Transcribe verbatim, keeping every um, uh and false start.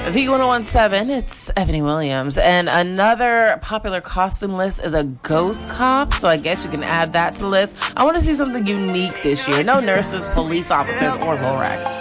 V one oh seven, it's Ebony Williams. And another popular costume list is a ghost cop, so I guess you can add that to the list. I want to see something unique this year. No nurses, police officers, or Lorax.